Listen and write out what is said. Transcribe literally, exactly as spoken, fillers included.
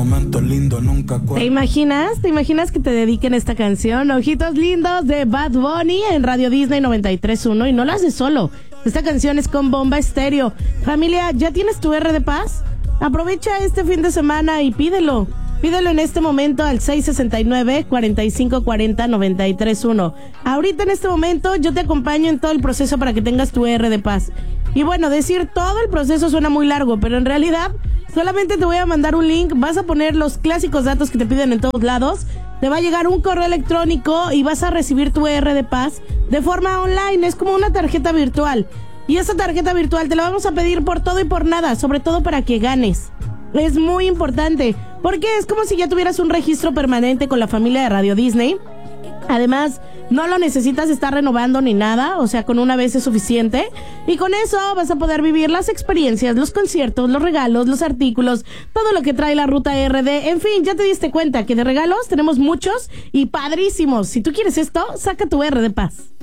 momento lindo nunca cuesta. ¿Te imaginas? ¿Te imaginas que te dediquen esta canción? Ojitos Lindos de Bad Bunny en Radio Disney noventa y tres punto uno y no lo haces solo. Esta canción es con Bomba Estéreo. Familia, ¿ya tienes tu R de Paz? Aprovecha este fin de semana y pídelo. Pídelo en este momento al seis sesenta y nueve, cuarenta y cinco cuarenta, noventa y tres uno. Ahorita en este momento yo te acompaño en todo el proceso para que tengas tu R de Paz. Y bueno, decir todo el proceso suena muy largo, pero en realidad solamente te voy a mandar un link, vas a poner los clásicos datos que te piden en todos lados, te va a llegar un correo electrónico y vas a recibir tu R de Paz de forma online, es como una tarjeta virtual. Y esa tarjeta virtual te la vamos a pedir por todo y por nada, sobre todo para que ganes. Es muy importante, porque es como si ya tuvieras un registro permanente con la familia de Radio Disney. Además, no lo necesitas estar renovando ni nada, o sea, con una vez es suficiente. Y con eso vas a poder vivir las experiencias, los conciertos, los regalos, los artículos, todo lo que trae la ruta R D. En fin, ya te diste cuenta que de regalos tenemos muchos y padrísimos. Si tú quieres esto, saca tu R de Paz.